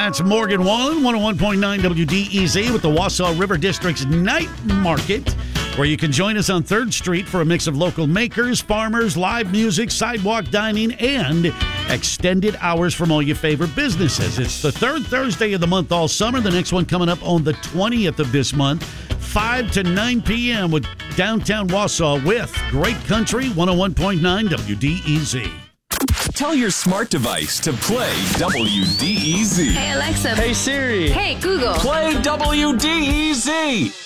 That's Morgan Wallen, 101.9 WDEZ with the Wausau River District's Night Market, where you can join us on 3rd Street for a mix of local makers, farmers, live music, sidewalk dining, and extended hours from all your favorite businesses. It's the 3rd Thursday of the month all summer. The next one coming up on the 20th of this month, 5 to 9 p.m. with downtown Wausau with Great Country, 101.9 WDEZ. Tell your smart device to play WDEZ. Hey, Alexa. Hey, Siri. Hey, Google. Play WDEZ.